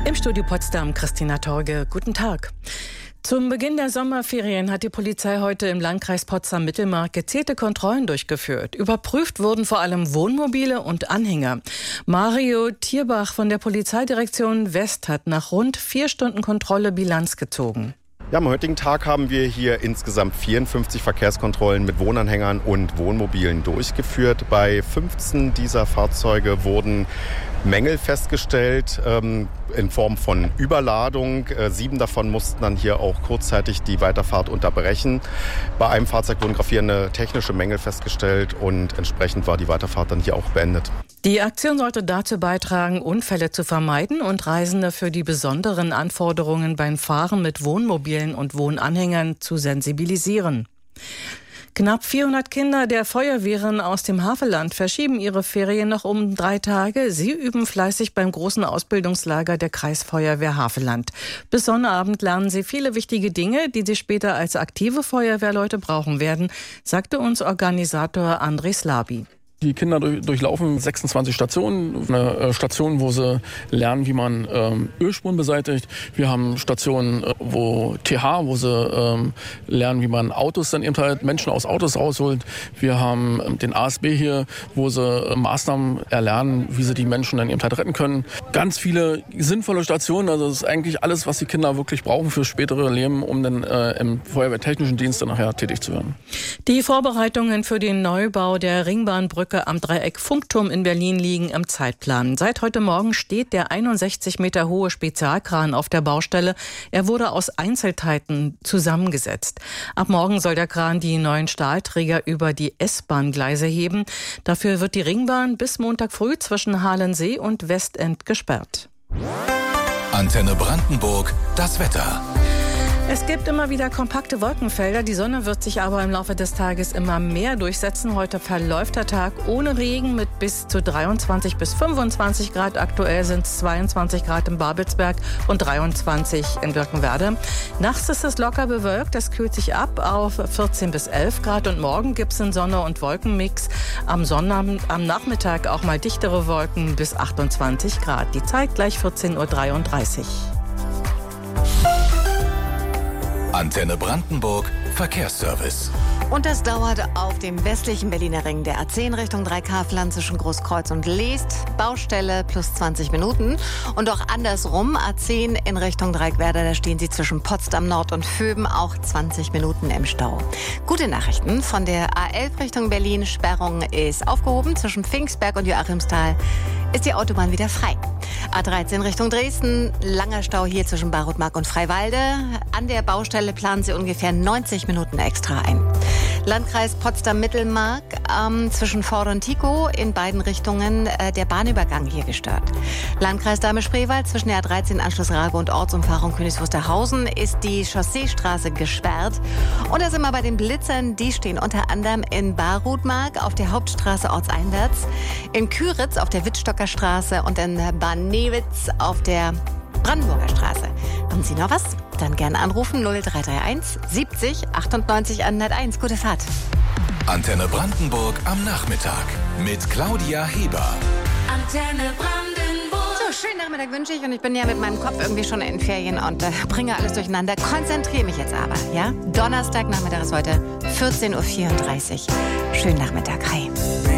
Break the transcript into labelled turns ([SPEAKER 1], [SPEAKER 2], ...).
[SPEAKER 1] Im Studio Potsdam, Christina Torge. Guten Tag. Zum Beginn der Sommerferien hat die Polizei heute im Landkreis Potsdam-Mittelmark gezielte Kontrollen durchgeführt. Überprüft wurden vor allem Wohnmobile und Anhänger. Mario Tierbach von der Polizeidirektion West hat nach rund 4 Stunden Kontrolle Bilanz gezogen.
[SPEAKER 2] Ja, am heutigen Tag haben wir hier insgesamt 54 Verkehrskontrollen mit Wohnanhängern und Wohnmobilen durchgeführt. Bei 15 dieser Fahrzeuge wurden Mängel festgestellt in Form von Überladung. 7 davon mussten dann hier auch kurzzeitig die Weiterfahrt unterbrechen. Bei einem Fahrzeug wurden gravierende technische Mängel festgestellt und entsprechend war die Weiterfahrt dann hier auch beendet.
[SPEAKER 1] Die Aktion sollte dazu beitragen, Unfälle zu vermeiden und Reisende für die besonderen Anforderungen beim Fahren mit Wohnmobilen und Wohnanhängern zu sensibilisieren. Knapp 400 Kinder der Feuerwehren aus dem Havelland verschieben ihre Ferien noch um 3 Tage. Sie üben fleißig beim großen Ausbildungslager der Kreisfeuerwehr Havelland. Bis Sonnabend lernen sie viele wichtige Dinge, die sie später als aktive Feuerwehrleute brauchen werden, sagte uns Organisator André Slaby.
[SPEAKER 3] Die Kinder durchlaufen 26 Stationen. Eine Station, wo sie lernen, wie man Ölspuren beseitigt. Wir haben Stationen, wo sie lernen, wie man Autos dann eben halt Menschen aus Autos rausholt. Wir haben den ASB hier, wo sie Maßnahmen erlernen, wie sie die Menschen dann eben halt retten können. Ganz viele sinnvolle Stationen. Also das ist eigentlich alles, was die Kinder wirklich brauchen für spätere Leben, um dann im Feuerwehrtechnischen Dienst dann nachher tätig zu werden.
[SPEAKER 1] Die Vorbereitungen für den Neubau der Ringbahnbrücke am Dreieck Funkturm in Berlin liegen im Zeitplan. Seit heute Morgen steht der 61 Meter hohe Spezialkran auf der Baustelle. Er wurde aus Einzelteilen zusammengesetzt. Ab morgen soll der Kran die neuen Stahlträger über die S-Bahn-Gleise heben. Dafür wird die Ringbahn bis Montag früh zwischen Halensee und Westend gesperrt.
[SPEAKER 4] Antenne Brandenburg, das Wetter.
[SPEAKER 1] Es gibt immer wieder kompakte Wolkenfelder. Die Sonne wird sich aber im Laufe des Tages immer mehr durchsetzen. Heute verläuft der Tag ohne Regen mit bis zu 23 bis 25 Grad. Aktuell sind es 22 Grad im Babelsberg und 23 in Birkenwerder. Nachts ist es locker bewölkt. Es kühlt sich ab auf 14 bis 11 Grad. Und morgen gibt es einen Sonne- und Wolkenmix. Am Nachmittag auch mal dichtere Wolken bis 28 Grad. Die Zeit gleich 14:33 Uhr.
[SPEAKER 4] Antenne Brandenburg, Verkehrsservice.
[SPEAKER 5] Und das dauert auf dem westlichen Berliner Ring der A10 Richtung Dreieckhavelland zwischen Großkreuz und Leest. Baustelle plus 20 Minuten. Und auch andersrum, A10 in Richtung Dreieckwerder, da stehen Sie zwischen Potsdam Nord und Vöben auch 20 Minuten im Stau. Gute Nachrichten von der A11 Richtung Berlin. Sperrung ist aufgehoben. Zwischen Pfingstberg und Joachimsthal ist die Autobahn wieder frei. A13 Richtung Dresden, langer Stau hier zwischen Barutmark und Freiwalde. An der Baustelle planen Sie ungefähr 90 Minuten extra ein. Landkreis Potsdam-Mittelmark, zwischen Ford und Tico in beiden Richtungen der Bahnübergang hier gestört. Landkreis Dahme-Spreewald zwischen der A13 Anschluss Rage und Ortsumfahrung Königs Wusterhausen ist die Chausseestraße gesperrt. Und da sind wir bei den Blitzern, die stehen unter anderem in Barutmark auf der Hauptstraße ortseinwärts, in Küritz auf der Wittstocker Straße und in Bad-Newitz auf der Brandenburger Straße. Haben Sie noch was? Dann gerne anrufen 0331 70 98 101. Gute Fahrt.
[SPEAKER 4] Antenne Brandenburg am Nachmittag mit Claudia Heber.
[SPEAKER 5] Antenne Brandenburg. So, schönen Nachmittag wünsche ich. Und ich bin ja mit meinem Kopf irgendwie schon in Ferien und bringe alles durcheinander. Konzentriere mich jetzt aber, ja? Donnerstagnachmittag ist heute 14:34 Uhr. Schönen Nachmittag. Hi.